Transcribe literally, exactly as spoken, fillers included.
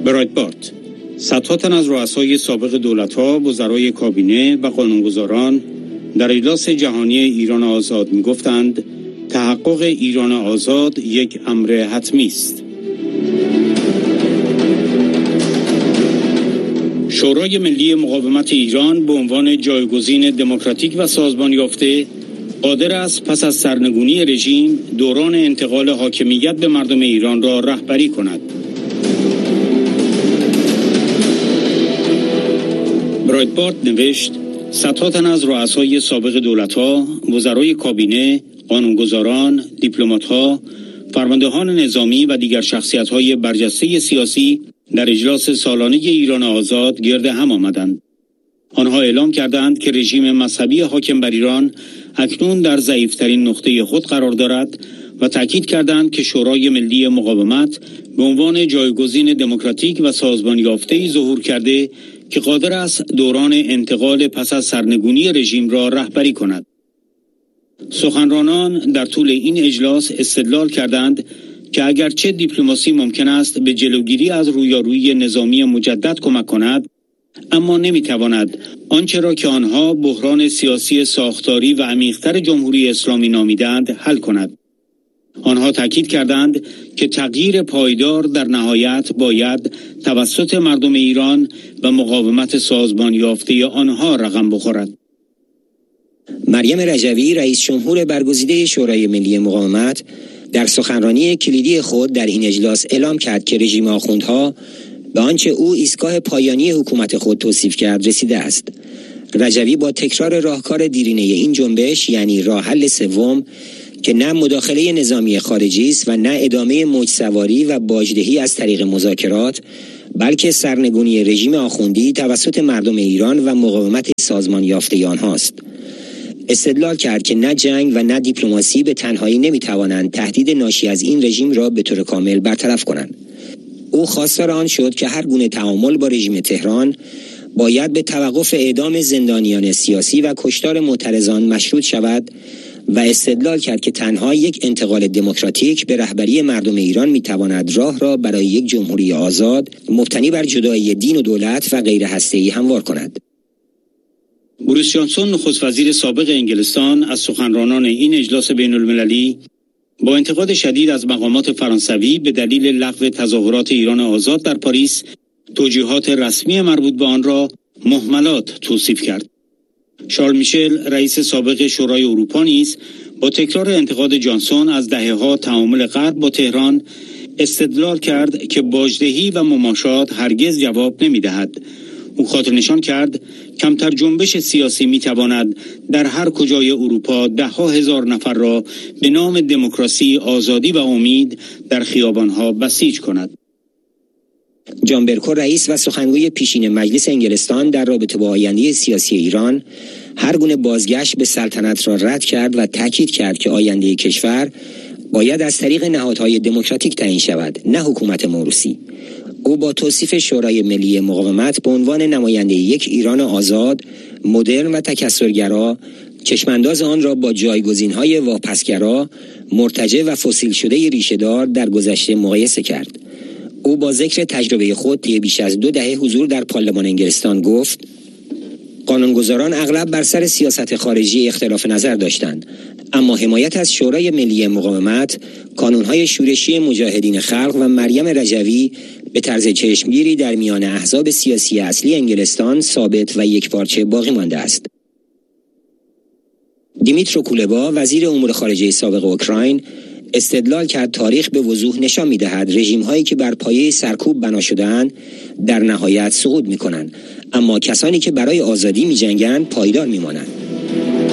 برایتبارت: صدها تن از رؤسای سابق دولت‌ها، وزرای کابینه و قانونگذاران در اجلاس جهانی ایران آزاد می‌گفتند تحقق ایران آزاد یک امر حتمی است. شورای ملی مقاومت ایران به عنوان جایگزین دموکراتیک و سازمان یافته قادر است پس از سرنگونی رژیم دوران انتقال حاکمیت به مردم ایران را رهبری کند. برایتبارت نوشت: صدها تن از رؤسای سابق دولت‌ها، وزرای کابینه، قانونگذاران، دیپلمات‌ها، فرماندهان نظامی و دیگر شخصیت‌های برجسته سیاسی در اجلاس سالانه ایران آزاد گرد هم آمدند. آنها اعلام کردند که رژیم مذهبی حاکم بر ایران اکنون در ضعیف‌ترین نقطه خود قرار دارد و تاکید کردند که شورای ملی مقاومت به عنوان جایگزین دموکراتیک و سازمان یافته‌ای ظهور کرده که قادر است دوران انتقال پس از سرنگونی رژیم را رهبری کند. سخنرانان در طول این اجلاس استدلال کردند که اگرچه دیپلماسی ممکن است به جلوگیری از رویارویی نظامی مجدد کمک کند، اما نمیتواند آنچه را که آنها بحران سیاسی ساختاری و عمیق‌تر جمهوری اسلامی نامیدند حل کند. آنها تاکید کردند که تغییر پایدار در نهایت باید توسط مردم ایران و مقاومت سازمان یافته آنها رقم بخورد. مریم رجوی، رئیس جمهور برگزیده شورای ملی مقاومت، در سخنرانی کلیدی خود در این اجلاس اعلام کرد که رژیم آخوندها به آنچه او ایستگاه پایانی حکومت خود توصیف کرد رسیده است. رجوی با تکرار راهکار دیرینه این جنبش، یعنی راه حل سوم که نه مداخله نظامی خارجی است و نه ادامه موج سواری و باجدهی از طریق مذاکرات، بلکه سرنگونی رژیم آخوندی توسط مردم ایران و مقاومت سازمان یافته آنهاست. استدلال کرد که نه جنگ و نه دیپلماسی به تنهایی نمیتوانند تهدید ناشی از این رژیم را به طور کامل برطرف کنند. او خواستار آن شد که هر گونه تعامل با رژیم تهران باید به توقف اعدام زندانیان سیاسی و کشتار معترضان مشروط شود و استدلال کرد که تنها یک انتقال دموکراتیک به رهبری مردم ایران میتواند راه را برای یک جمهوری آزاد مبتنی بر جدایی دین و دولت و غیر هسته‌ای هموار کند. بوریس جانسون، نخست وزیر سابق انگلستان، از سخنرانان این اجلاس بین المللی با انتقاد شدید از مقامات فرانسوی به دلیل لغو تظاهرات ایران آزاد در پاریس توجیهات رسمی مربوط به آن را مهملات توصیف کرد. شارل میشل، رئیس سابق شورای اروپا، نیز با تکرار انتقاد جانسون از دهه‌ها تعامل غرب با تهران استدلال کرد که باجدهی و مماشات هرگز جواب نمی‌دهد. او خاطر نشان کرد کمتر جنبش سیاسی می‌تواند در هر کجای اروپا ده ها هزار نفر را به نام دموکراسی، آزادی و امید در خیابان‌ها بسیج کند. جان برکو، رئیس و سخنگوی پیشین مجلس انگلستان، در رابطه با آینده سیاسی ایران هر گونه بازگشت به سلطنت را رد کرد و تاکید کرد که آینده کشور باید از طریق نهادهای دموکراتیک تعیین شود، نه حکومت موروثی. او با توصیف شورای ملی مقاومت به عنوان نماینده یک ایران آزاد، مدرن و تکثرگرا، چشمانداز آن را با جایگزین‌های واپسگرا، مرتجع و فسیل شده ریشه‌دار در گذشته مقایسه کرد. او با ذکر تجربه خود طی بیش از دو دهه حضور در پارلمان انگلستان گفت: قانونگذاران اغلب بر سر سیاست خارجی اختلاف نظر داشتند، اما حمایت از شورای ملی مقاومت، کانونهای شورشی مجاهدین خلق و مریم رجوی به طرز چشمگیری در میان احزاب سیاسی اصلی انگلستان ثابت و یکپارچه باقی مانده است. دیمیترو کولبا، وزیر امور خارجه سابق اوکراین، استدلال کرد تاریخ به وضوح نشان می‌دهد رژیم‌هایی که بر پایه سرکوب بنا شده‌اند در نهایت سقوط می‌کنند، اما کسانی که برای آزادی می‌جنگند پایدار می‌مانند.